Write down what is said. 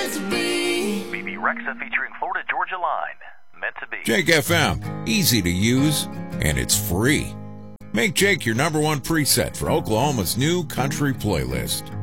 meant to be. BB Rexa featuring Florida Georgia Line. Meant to be. Jake FM, easy to use, and it's free. Make Jake your number one preset for Oklahoma's new country playlist.